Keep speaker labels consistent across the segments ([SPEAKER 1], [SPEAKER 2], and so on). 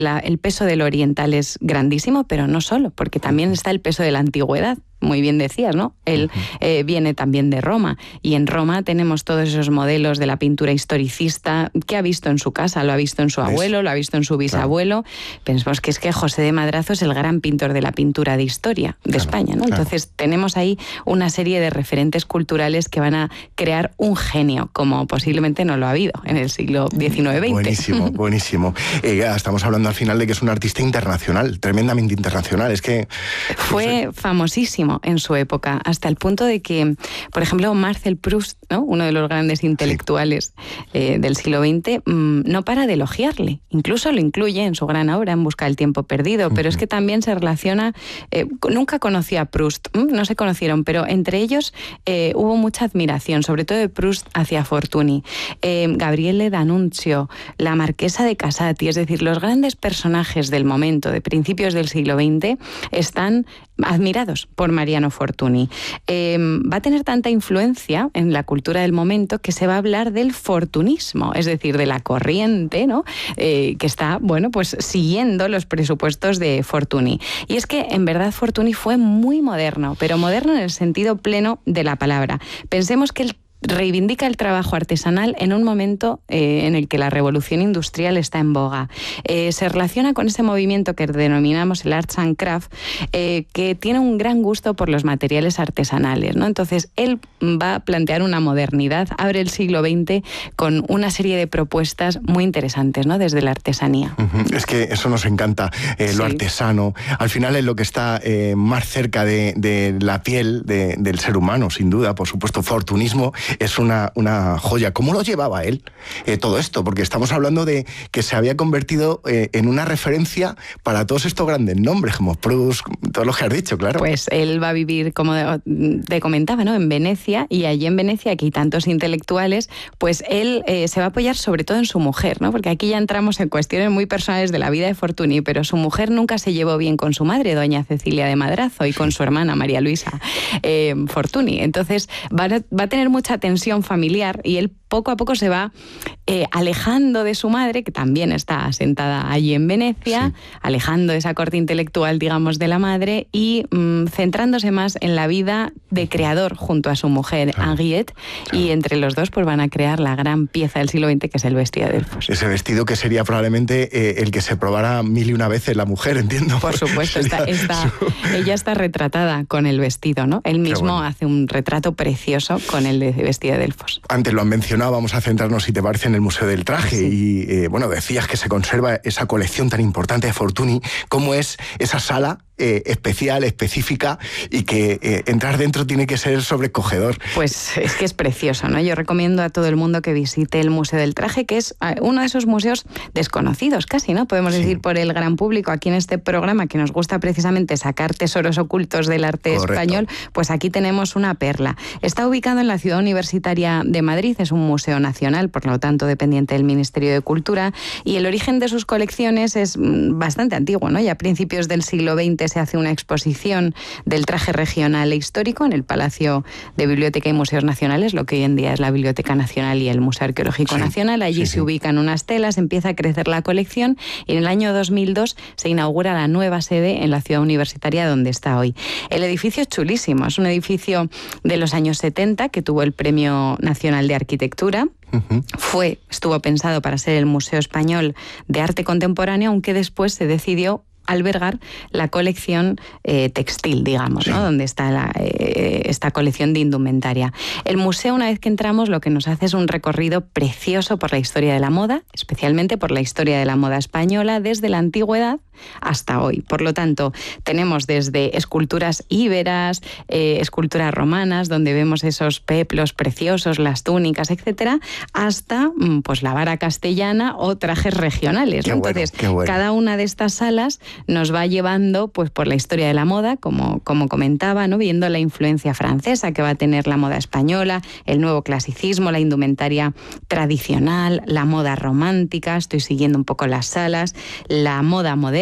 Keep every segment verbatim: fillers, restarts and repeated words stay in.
[SPEAKER 1] La, el peso del oriental es grandísimo, pero no solo, porque también está el peso de la antigüedad. Muy bien decías, ¿no? Él uh-huh. eh, viene también de Roma, y en Roma tenemos todos esos modelos de la pintura historicista que ha visto en su casa, lo ha visto en su abuelo, lo ha visto en su bisabuelo. Claro. Pensamos que es que José de Madrazo es el gran pintor de la pintura de historia de claro, España, ¿no? Claro. Entonces tenemos ahí una serie de referentes culturales que van a crear un genio, como posiblemente no lo ha habido en el siglo diecinueve veinte.
[SPEAKER 2] Buenísimo, buenísimo. Eh, estamos hablando al final de que es un artista internacional, tremendamente internacional. Es que...
[SPEAKER 1] Fue pues, famosísimo en su época, hasta el punto de que, por ejemplo, Marcel Proust, ¿no? Uno de los grandes intelectuales sí. eh, del siglo veinte, mmm, no para de elogiarle. Incluso lo incluye en su gran obra, En busca del tiempo perdido, uh-huh. pero es que también se relaciona... Eh, nunca conoció a Proust, no se conocieron, pero entre ellos eh, hubo mucha admiración, sobre todo de Proust hacia Fortuny. Eh, Gabriele D'Annunzio, la marquesa de Casati, es decir, los grandes personajes del momento, de principios del siglo veinte, están admirados por Mariano Fortuny. Eh, va a tener tanta influencia en la cultura del momento que se va a hablar del fortunismo, es decir, de la corriente, ¿no? Eh, que está, bueno, pues siguiendo los presupuestos de Fortuny. Y es que, en verdad, Fortuny fue muy moderno, pero moderno en el sentido pleno de la palabra. Pensemos que el reivindica el trabajo artesanal en un momento eh, en el que la revolución industrial está en boga. Eh, se relaciona con ese movimiento que denominamos el Arts and Craft, eh, que tiene un gran gusto por los materiales artesanales, ¿no? Entonces, él va a plantear una modernidad, abre el siglo veinte con una serie de propuestas muy interesantes, ¿no? Desde la artesanía.
[SPEAKER 2] Uh-huh. Es que eso nos encanta, eh, lo sí. artesano. Al final es lo que está eh, más cerca de, de la piel de, del ser humano, sin duda. Por supuesto, fortunismo es una, una joya. ¿Cómo lo llevaba él eh, todo esto? Porque estamos hablando de que se había convertido eh, en una referencia para todos estos grandes nombres, como Proust, todos los que has dicho, claro.
[SPEAKER 1] Pues él va a vivir, como te comentaba, ¿no? En Venecia, y allí en Venecia, que hay tantos intelectuales, pues él eh, se va a apoyar sobre todo en su mujer, ¿no? Porque aquí ya entramos en cuestiones muy personales de la vida de Fortuny, pero su mujer nunca se llevó bien con su madre, doña Cecilia de Madrazo, y con su hermana María Luisa eh, Fortuny. Entonces va a, va a tener mucha tensión familiar, y él poco a poco se va eh, alejando de su madre, que también está asentada allí en Venecia, sí. alejando de esa corte intelectual, digamos, de la madre, y mmm, centrándose más en la vida de creador junto a su mujer, claro. Henriette, claro. y entre los dos pues van a crear la gran pieza del siglo veinte, que es el vestido de Delfos.
[SPEAKER 2] Ese vestido que sería probablemente eh, el que se probara mil y una veces la mujer, entiendo.
[SPEAKER 1] Por supuesto, está, está, su... ella está retratada con el vestido, ¿no? Él mismo bueno. hace un retrato precioso con el de vestido de Delfos.
[SPEAKER 2] Antes lo han mencionado, vamos a centrarnos, si te parece, en el Museo del Traje. Sí. Y eh, bueno, decías que se conserva esa colección tan importante de Fortuny. ¿Cómo es esa sala eh, especial, específica, y que eh, entrar dentro tiene que ser sobrecogedor?
[SPEAKER 1] Pues es que es precioso, ¿no? Yo recomiendo a todo el mundo que visite el Museo del Traje, que es uno de esos museos desconocidos casi, ¿no? Podemos sí. decir, por el gran público aquí en este programa, que nos gusta precisamente sacar tesoros ocultos del arte Correcto. español, pues aquí tenemos una perla. Está ubicado en la Ciudad Universitaria de Madrid, es un museo nacional, por lo tanto dependiente del Ministerio de Cultura, y el origen de sus colecciones es bastante antiguo, ¿no? Ya a principios del siglo veinte se hace una exposición del traje regional e histórico en el Palacio de Biblioteca y Museos Nacionales, lo que hoy en día es la Biblioteca Nacional y el Museo Arqueológico sí, Nacional. Allí sí, se sí. ubican unas telas, empieza a crecer la colección, y en el año dos mil dos se inaugura la nueva sede en la Ciudad Universitaria donde está hoy. El edificio es chulísimo, es un edificio de los años setenta que tuvo el Premio Nacional de Arquitectura. Uh-huh. Fue, estuvo pensado para ser el Museo Español de Arte Contemporáneo, aunque después se decidió albergar la colección eh, textil, digamos, sí. ¿no? Donde está la, eh, esta colección de indumentaria. El museo, una vez que entramos, lo que nos hace es un recorrido precioso por la historia de la moda, especialmente por la historia de la moda española, desde la antigüedad hasta hoy. Por lo tanto, tenemos desde esculturas íberas, eh, esculturas romanas, donde vemos esos peplos preciosos, las túnicas, etcétera, hasta pues la vara castellana o trajes regionales, ¿no?
[SPEAKER 2] Bueno,
[SPEAKER 1] Entonces,
[SPEAKER 2] bueno.
[SPEAKER 1] cada una de estas salas nos va llevando pues por la historia de la moda, como, como comentaba, ¿no? Viendo la influencia francesa que va a tener la moda española, el nuevo clasicismo, la indumentaria tradicional, la moda romántica, estoy siguiendo un poco las salas, la moda moderna,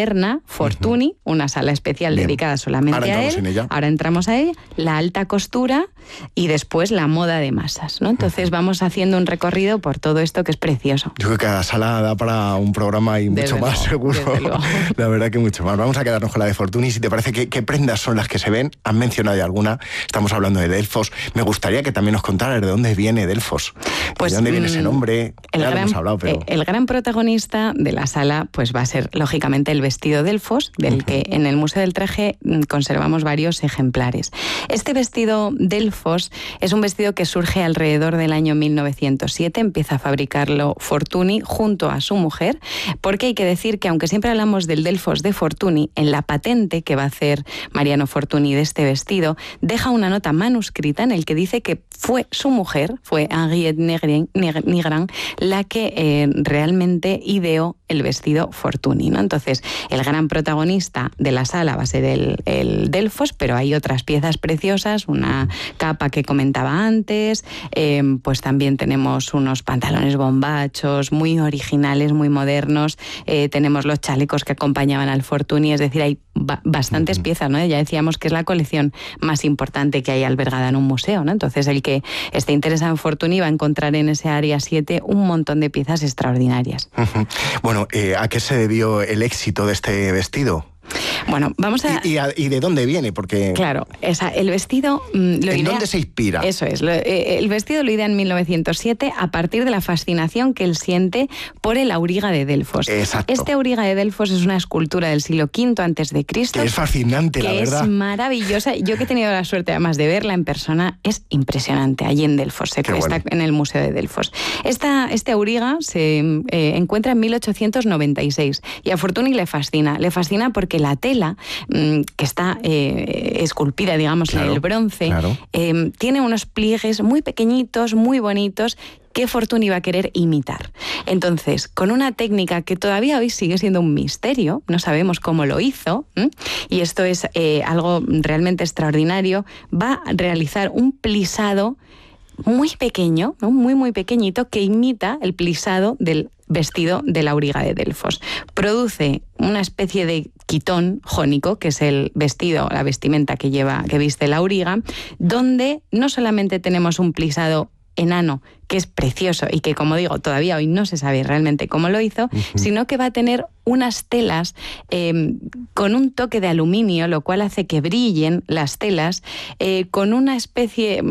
[SPEAKER 1] moderna, Fortuny, uh-huh. una sala especial Bien. dedicada solamente
[SPEAKER 2] Ahora
[SPEAKER 1] a él.
[SPEAKER 2] En ella.
[SPEAKER 1] Ahora entramos a ella, la alta costura y después la moda de masas, ¿no? Entonces uh-huh. vamos haciendo un recorrido por todo esto que es precioso.
[SPEAKER 2] Yo creo que cada sala da para un programa y
[SPEAKER 1] Desde
[SPEAKER 2] mucho más,
[SPEAKER 1] luego,
[SPEAKER 2] seguro. La verdad que mucho más. Vamos a quedarnos con la de Fortuny. Si te parece, ¿qué, qué prendas son las que se ven? Han mencionado ya alguna. Estamos hablando de Delfos. Me gustaría que también nos contaras de dónde viene Delfos. Pues, ¿de dónde viene ese nombre?
[SPEAKER 1] El
[SPEAKER 2] ya
[SPEAKER 1] gran,
[SPEAKER 2] lo hemos hablado, pero...
[SPEAKER 1] el gran protagonista de la sala pues va a ser, lógicamente, el vestido Delfos, del uh-huh. que en el Museo del Traje conservamos varios ejemplares. Este vestido Delfos es un vestido que surge alrededor del año mil novecientos siete. Empieza a fabricarlo Fortuny junto a su mujer, porque hay que decir que, aunque siempre hablamos del Delfos de Fortuny, en la patente que va a hacer Mariano Fortuny de este vestido, deja una nota manuscrita en el que dice que fue su mujer, fue Henriette Nigrand, la que eh, realmente ideó el vestido Fortuny, ¿no? Entonces, el gran protagonista de la sala va a ser el, el Delfos, pero hay otras piezas preciosas, una capa que comentaba antes, eh, pues también tenemos unos pantalones bombachos muy originales, muy modernos, eh, tenemos los chalecos que acompañaban al Fortuny, es decir, hay ba- bastantes uh-huh. piezas, ¿no? Ya decíamos que es la colección más importante que hay albergada en un museo, ¿no? Entonces, el que esté interesado en Fortuny va a encontrar en ese área siete un montón de piezas extraordinarias.
[SPEAKER 2] Uh-huh. Bueno, eh, ¿a qué se debió el éxito de este vestido?
[SPEAKER 1] Bueno, vamos a...
[SPEAKER 2] ¿Y, y, a, ¿Y de dónde viene? Porque...
[SPEAKER 1] Claro, esa, el vestido... Mmm, lo
[SPEAKER 2] ¿En
[SPEAKER 1] idea...
[SPEAKER 2] dónde se inspira?
[SPEAKER 1] Eso es. Lo, eh, el vestido lo idea en mil novecientos siete a partir de la fascinación que él siente por el auriga de Delfos.
[SPEAKER 2] Exacto.
[SPEAKER 1] Este auriga de Delfos es una escultura del siglo quinto antes de Cristo.
[SPEAKER 2] Que es fascinante, la verdad.
[SPEAKER 1] Que es maravillosa. Yo que he tenido la suerte además de verla en persona, es impresionante. Allí en Delfos, se, está bueno. en el Museo de Delfos. Esta, este auriga se eh, encuentra en mil ochocientos noventa y seis y a Fortuny le fascina. Le fascina porque la tela que está eh, esculpida, digamos, claro, en el bronce,
[SPEAKER 2] claro.
[SPEAKER 1] eh, tiene unos pliegues muy pequeñitos, muy bonitos, que Fortuny va a querer imitar. Entonces, con una técnica que todavía hoy sigue siendo un misterio, no sabemos cómo lo hizo, ¿eh? y esto es eh, algo realmente extraordinario, va a realizar un plisado muy pequeño, ¿no? muy muy pequeñito, que imita el plisado del vestido de la auriga de Delfos. Produce una especie de quitón jónico, que es el vestido, la vestimenta que lleva, que viste la auriga, donde no solamente tenemos un plisado enano, que es precioso y que, como digo, todavía hoy no se sabe realmente cómo lo hizo, uh-huh. sino que va a tener unas telas eh, con un toque de aluminio, lo cual hace que brillen las telas, eh, con una especie,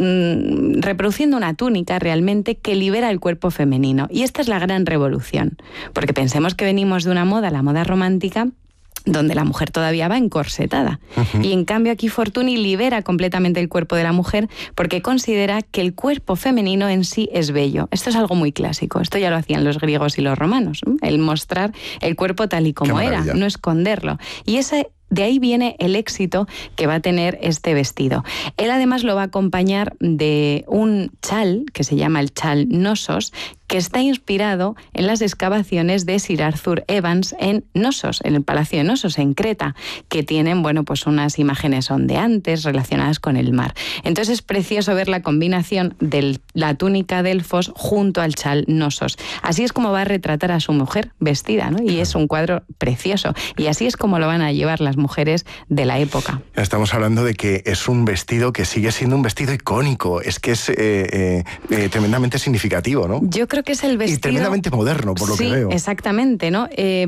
[SPEAKER 1] mm, reproduciendo una túnica realmente que libera el cuerpo femenino. Y esta es la gran revolución, porque pensemos que venimos de una moda, la moda romántica, donde la mujer todavía va encorsetada. Uh-huh. Y en cambio aquí Fortuny libera completamente el cuerpo de la mujer porque considera que el cuerpo femenino en sí es bello. Esto es algo muy clásico. Esto ya lo hacían los griegos y los romanos, ¿eh? El mostrar el cuerpo tal y como era, no esconderlo. Y ese... De ahí viene el éxito que va a tener este vestido. Él además lo va a acompañar de un chal, que se llama el chal Knossos, que está inspirado en las excavaciones de Sir Arthur Evans en Knossos, en el Palacio de Knossos, en Creta, que tienen, bueno, pues unas imágenes ondeantes relacionadas con el mar. Entonces es precioso ver la combinación de la túnica Delfos junto al chal Knossos. Así es como va a retratar a su mujer vestida, ¿no? Y es un cuadro precioso. Y así es como lo van a llevar las mujeres de la época.
[SPEAKER 2] Estamos hablando de que es un vestido que sigue siendo un vestido icónico. Es que es eh, eh, eh, tremendamente significativo, ¿no?
[SPEAKER 1] Yo creo que es el vestido...
[SPEAKER 2] Y tremendamente moderno, por lo
[SPEAKER 1] sí,
[SPEAKER 2] que veo.
[SPEAKER 1] Exactamente, ¿no? Eh,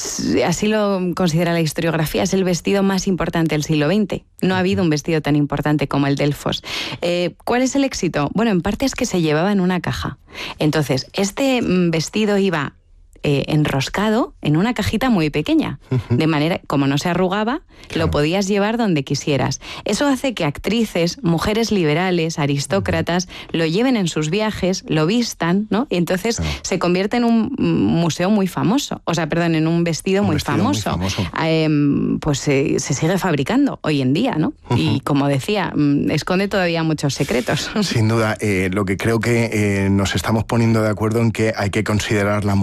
[SPEAKER 1] así lo considera la historiografía, es el vestido más importante del siglo veinte. No ha habido un vestido tan importante como el Delfos. Eh, ¿Cuál es el éxito? Bueno, en parte es que se llevaba en una caja. Entonces, este vestido iba... Eh, enroscado en una cajita muy pequeña, uh-huh. de manera, como no se arrugaba, claro. lo podías llevar donde quisieras. Eso hace que actrices, mujeres liberales, aristócratas, uh-huh. lo lleven en sus viajes, lo vistan, ¿no? Y entonces claro. se convierte en un museo muy famoso, o sea, perdón, en un vestido, un muy, vestido famoso. muy famoso. Eh, pues eh, se sigue fabricando hoy en día, ¿no? Uh-huh. Y como decía, esconde todavía muchos secretos.
[SPEAKER 2] Sin duda, eh, lo que creo que eh, nos estamos poniendo de acuerdo en que hay que considerar la moda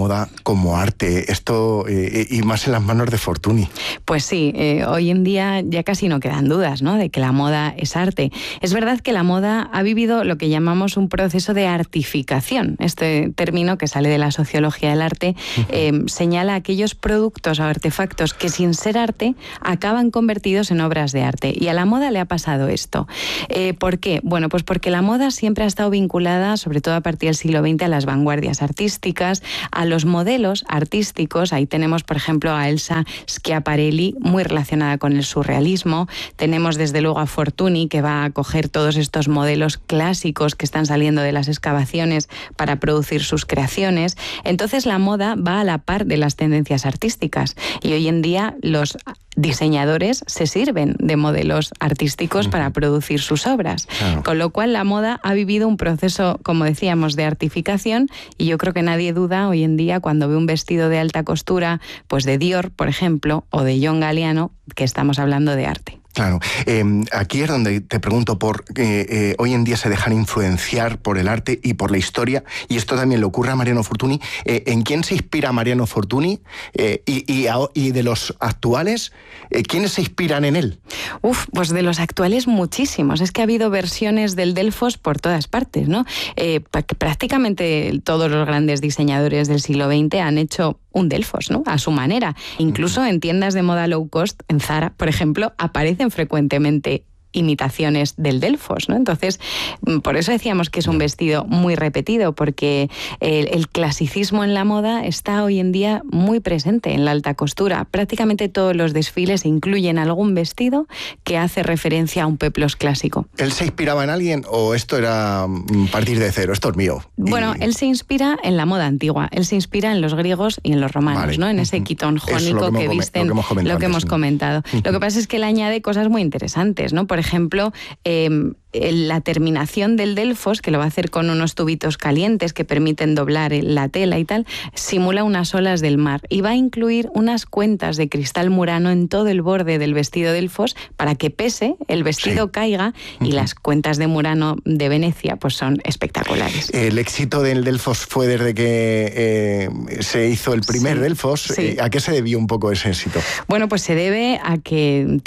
[SPEAKER 2] como arte, esto eh, y más en las manos de Fortuny.
[SPEAKER 1] Pues sí, eh, hoy en día ya casi no quedan dudas, ¿no?, de que la moda es arte. Es verdad que la moda ha vivido lo que llamamos un proceso de artificación. Este término, que sale de la sociología del arte, eh, señala aquellos productos o artefactos que, sin ser arte, acaban convertidos en obras de arte. Y a la moda le ha pasado esto. Eh, ¿Por qué? Bueno, pues porque la moda siempre ha estado vinculada, sobre todo a partir del siglo veinte, a las vanguardias artísticas, a los modelos artísticos. Ahí tenemos, por ejemplo, a Elsa Schiaparelli, muy relacionada con el surrealismo. Tenemos, desde luego, a Fortuny, que va a coger todos estos modelos clásicos que están saliendo de las excavaciones para producir sus creaciones. Entonces, la moda va a la par de las tendencias artísticas. Y hoy en día los diseñadores se sirven de modelos artísticos uh-huh. para producir sus obras. Claro. Con lo cual, la moda ha vivido un proceso, como decíamos, de artificación, y yo creo que nadie duda hoy en día, cuando ve un vestido de alta costura, pues de Dior, por ejemplo, o de John Galliano, que estamos hablando de arte.
[SPEAKER 2] Claro, eh, aquí es donde te pregunto por eh, eh, hoy en día se dejan influenciar por el arte y por la historia, y esto también le ocurre a Mariano Fortuny. Eh, ¿En quién se inspira Mariano Fortuny? Eh, y, y, y de los actuales, eh, ¿quiénes se inspiran en él?
[SPEAKER 1] Uf, pues de los actuales muchísimos. Es que ha habido versiones del Delfos por todas partes, ¿no? Eh, prácticamente todos los grandes diseñadores del siglo veinte han hecho un Delfos, ¿no?, a su manera. Incluso uh-huh. en tiendas de moda low cost, en Zara, por ejemplo, aparecen frecuentemente imitaciones del Delfos, ¿no? Entonces, por eso decíamos que es un vestido muy repetido, porque el, el clasicismo en la moda está hoy en día muy presente en la alta costura. Prácticamente todos los desfiles incluyen algún vestido que hace referencia a un peplos clásico.
[SPEAKER 2] ¿Él se inspiraba en alguien o esto era partir de cero? Esto es mío.
[SPEAKER 1] Bueno,
[SPEAKER 2] y...
[SPEAKER 1] él se inspira en la moda antigua. Él se inspira en los griegos y en los romanos,
[SPEAKER 2] vale.
[SPEAKER 1] ¿no? En ese quitón jónico que, que visten,
[SPEAKER 2] lo que hemos comentado.
[SPEAKER 1] Lo que hemos
[SPEAKER 2] antes,
[SPEAKER 1] comentado.
[SPEAKER 2] ¿no?
[SPEAKER 1] Lo que pasa es que él añade cosas muy interesantes, ¿no? Por ejemplo, eh, la terminación del Delfos, que lo va a hacer con unos tubitos calientes que permiten doblar la tela y tal, simula unas olas del mar, y va a incluir unas cuentas de cristal murano en todo el borde del vestido Delfos para que pese, el vestido sí. caiga, y uh-huh. las cuentas de Murano de Venecia pues son espectaculares.
[SPEAKER 2] El éxito del Delfos fue desde que eh, se hizo el primer sí, Delfos.
[SPEAKER 1] Sí.
[SPEAKER 2] ¿A qué se debió un poco ese éxito?
[SPEAKER 1] Bueno, pues se debe a que